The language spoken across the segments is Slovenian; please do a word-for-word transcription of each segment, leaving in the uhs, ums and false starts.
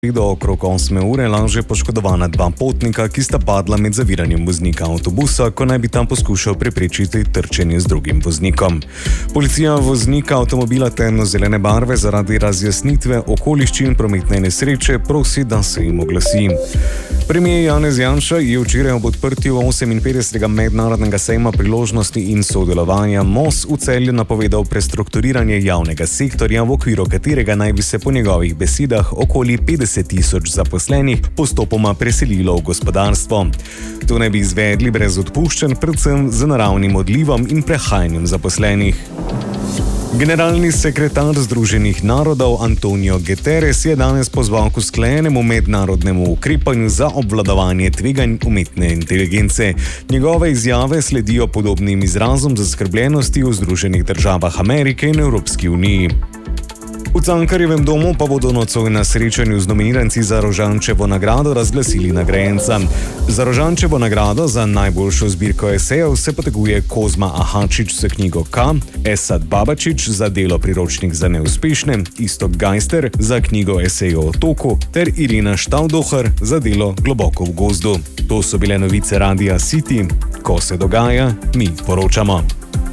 Do okrog osme ure lažje poškodovana dva potnika, ki sta padla med zaviranjem voznika avtobusa, ko naj bi tam poskušal preprečiti trčenje z drugim voznikom. Policija voznika avtomobila temno-zelene barve zaradi razjasnitve okoliščin prometne nesreče prosi, da se jim oglasi. Premijer Janez Janša je včeraj ob odprtju oseminpetdesetega mednarodnega sejma priložnosti in sodelovanja M O S v Celju napovedal prestrukturiranje javnega sektorja, v okviru katerega naj bi se po njegovih besedah okoli petdeset tisoč zaposlenih postopoma preselilo v gospodarstvo. To naj bi izvedli brez odpuščanj, predvsem z naravnim odlivom in prehajanjem zaposlenih. Generalni sekretar Združenih narodov Antonio Guterres je danes pozval k usklajenemu mednarodnemu ukrepanju za obvladovanje tveganj umetne inteligence. Njegove izjave sledijo podobnim izrazom zaskrbljenosti v Združenih državah Amerike in Evropski uniji. V Cankarjevem domu pa bodo nocoj na srečanju z nominiranci za Rožančevo nagrado razglasili nagrajenca. Za Rožančevo nagrado za najboljšo zbirko esejev se poteguje Kozma Ahačič za knjigo K, Esad Babačič za delo Priročnik za neuspešne, Iztok Gajster za knjigo Esejev o otoku ter Irina Štavdohar za delo Globoko v gozdu. To so bile novice Radia City. Ko se dogaja, mi poročamo.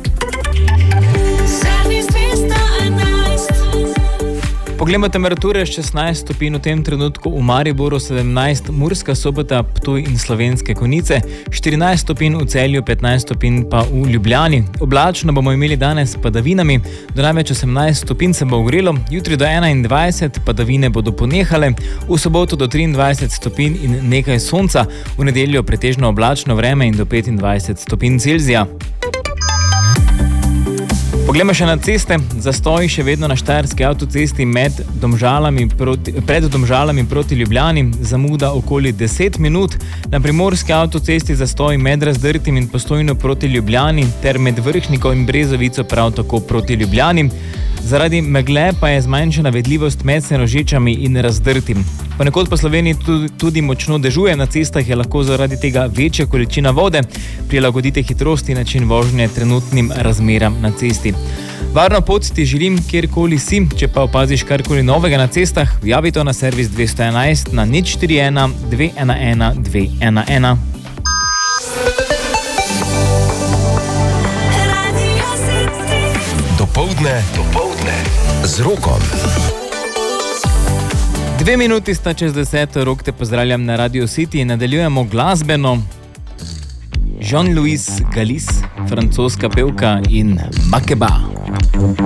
Poglejmo temperature, šestnajst stopinj v tem trenutku v Mariboru, sedemnajst Murska Sobota, Ptuj in Slovenske Konjice, štirinajst stopinj v Celju, petnajst stopinj pa v Ljubljani. Oblačno bomo imeli danes s padavinami, do največ osemnajst stopinj se bo ogrelo, jutri do enaindvajset, padavine bodo ponehale, v soboto do triindvajset stopinj in nekaj sonca, v nedeljo pretežno oblačno vreme in do petindvajset stopinj Celzija. Poglejmo še na ceste. Zastoj še vedno na Štajerski avtocesti med Domžalami proti, pred Domžalami proti Ljubljani, zamuda okoli deset minut. Na Primorski avtocesti zastoj med Razdrtim in Postojno proti Ljubljani ter med Vrhnikom in Brezovico prav tako proti Ljubljani. Zaradi megle pa je zmanjšana vidljivost med Senožečami in Razdrtim. Ponekod po Sloveniji tudi, tudi močno dežuje, na cestah je lahko zaradi tega večja količina vode. Prilagodite hitrosti in način vožnje trenutnim razmeram na cesti. Varno pot ti želim, kjerkoli si. Če pa opaziš karkoli novega na cestah, javi to na servis dvesto enajst na nič štiri ena dve ena ena dve ena ena. Dopoldne, dopoldne z Rokom. Dve minuti sta čez deseto, Rok te pozdravljam na Radio City in nadaljujemo glasbeno. Jean-Louis Galis, francoska pevka in Makeba.